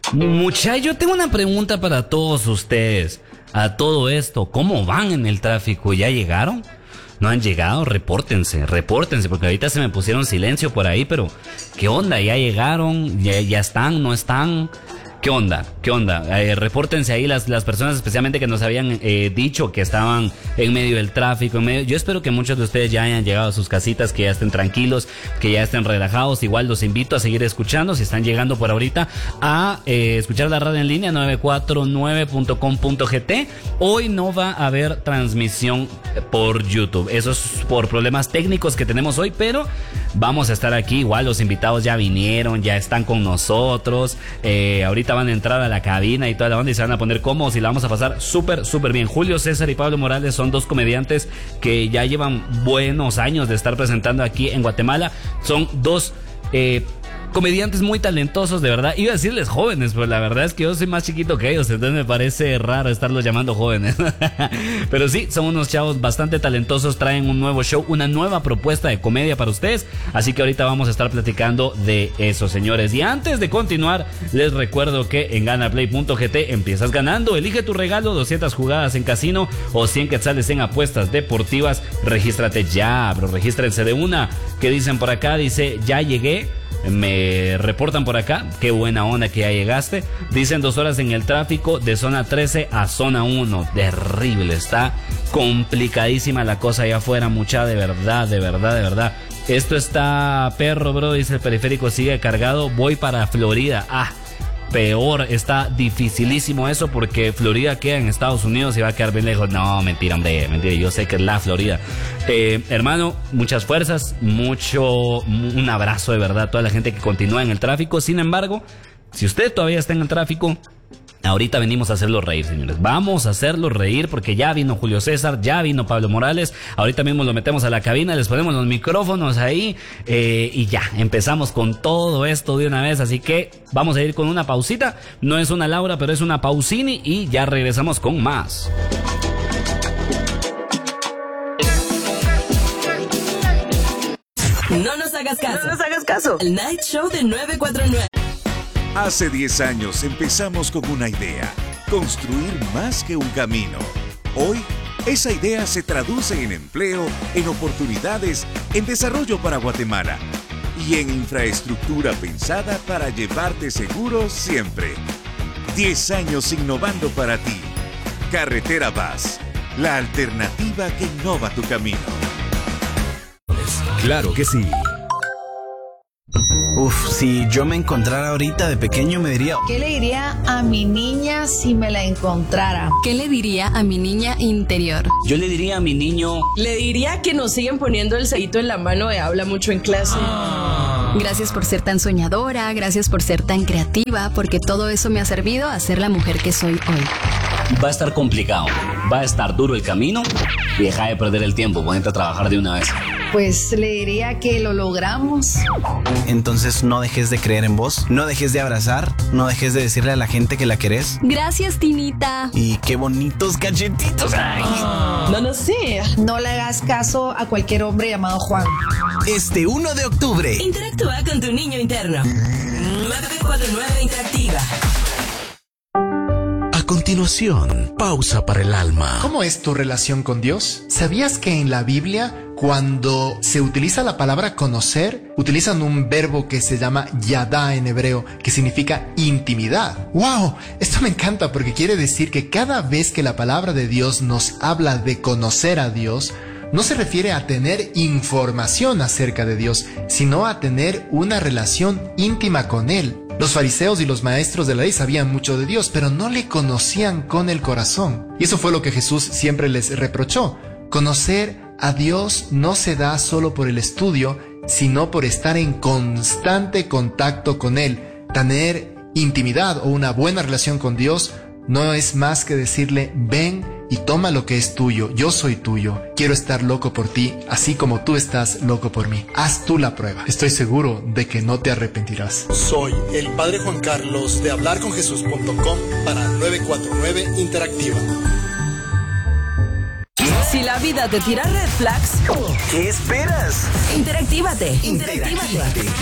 Muchachos, yo tengo una pregunta para todos ustedes. A todo esto, ¿cómo van en el tráfico? ¿Ya llegaron? ¿No han llegado? Repórtense, porque ahorita se me pusieron silencio por ahí, pero ¿qué onda? ¿Ya llegaron? ¿Ya están? ¿No están? ¿Qué onda? Repórtense ahí las personas especialmente que nos habían dicho que estaban en medio del tráfico. Yo espero que muchos de ustedes ya hayan llegado a sus casitas, que ya estén tranquilos, que ya estén relajados. Igual los invito a seguir escuchando, si están llegando por ahorita, a escuchar la radio en línea 949.com.gt. Hoy no va a haber transmisión por YouTube. Eso es por problemas técnicos que tenemos hoy, pero vamos a estar aquí. Igual los invitados ya vinieron, ya están con nosotros. Ahorita van a entrar a la cabina y toda la onda y se van a poner cómodos y la vamos a pasar súper bien. Julio César y Pablo Morales son dos comediantes que ya llevan buenos años de estar presentando aquí en Guatemala. Son dos comediantes muy talentosos, de verdad. Iba a decirles jóvenes, pero la verdad es que yo soy más chiquito que ellos, entonces me parece raro estarlos llamando jóvenes. Pero sí, son unos chavos bastante talentosos, traen un nuevo show, una nueva propuesta de comedia para ustedes, así que ahorita vamos a estar platicando de eso, señores. Y antes de continuar, les recuerdo que en ganaplay.gt empiezas ganando, elige tu regalo, 200 jugadas en casino o 100 quetzales en apuestas deportivas. Regístrate ya, pero regístrense de una. ¿Qué dicen por acá? Dice, ya llegué. Me reportan por acá, qué buena onda que ya llegaste. Dicen 2 horas en el tráfico de zona 13 a zona 1. Terrible, está complicadísima la cosa allá afuera, mucha, de verdad. Esto está perro, bro, dice el periférico sigue cargado, voy para Florida. Peor, está dificilísimo eso porque Florida queda en Estados Unidos y va a quedar bien lejos. No, mentira, yo sé que es la Florida. Hermano, muchas fuerzas, un abrazo de verdad a toda la gente que continúa en el tráfico. Sin embargo, si usted todavía está en el tráfico, ahorita venimos a hacerlo reír, señores. Vamos a hacerlo reír porque ya vino Julio César, ya vino Pablo Morales. Ahorita mismo lo metemos a la cabina, les ponemos los micrófonos ahí y ya, empezamos con todo esto de una vez. Así que vamos a ir con una pausita. No es una Laura, pero es una pausini y ya regresamos con más. No nos hagas caso. El Night Show de 949. Hace 10 años empezamos con una idea, construir más que un camino. Hoy, esa idea se traduce en empleo, en oportunidades, en desarrollo para Guatemala y en infraestructura pensada para llevarte seguro siempre. 10 años innovando para ti. Carretera Vaz, la alternativa que innova tu camino. Claro que sí. Si yo me encontrara ahorita de pequeño me diría... ¿Qué le diría a mi niña si me la encontrara? ¿Qué le diría a mi niña interior? Yo le diría a mi niño... Le diría que nos siguen poniendo el sellito en la mano de habla mucho en clase. Gracias por ser tan soñadora, gracias por ser tan creativa, porque todo eso me ha servido a ser la mujer que soy hoy. Va a estar complicado, va a estar duro el camino y deja de perder el tiempo, ponete a trabajar de una vez. Pues le diría que lo logramos. Entonces no dejes de creer en vos, no dejes de abrazar, no dejes de decirle a la gente que la querés. Gracias, Tinita. Y qué bonitos cachetitos. Ay. No sé. No le hagas caso a cualquier hombre llamado Juan. Este 1 de octubre. Interactúa con tu niño interno. 949 Interactiva. A continuación, pausa para el alma. ¿Cómo es tu relación con Dios? ¿Sabías que en la Biblia, cuando se utiliza la palabra conocer, utilizan un verbo que se llama yadá en hebreo, que significa intimidad? ¡Wow! Esto me encanta porque quiere decir que cada vez que la palabra de Dios nos habla de conocer a Dios, no se refiere a tener información acerca de Dios, sino a tener una relación íntima con Él. Los fariseos y los maestros de la ley sabían mucho de Dios, pero no le conocían con el corazón. Y eso fue lo que Jesús siempre les reprochó. Conocer a Dios no se da solo por el estudio, sino por estar en constante contacto con Él. Tener intimidad o una buena relación con Dios no es más que decirle, ven y toma lo que es tuyo, yo soy tuyo, quiero estar loco por ti, así como tú estás loco por mí. Haz tú la prueba, estoy seguro de que no te arrepentirás. Soy el Padre Juan Carlos de hablarconjesus.com para 949 Interactiva. Si la vida te tira red flags, ¿Qué esperas? interactívate.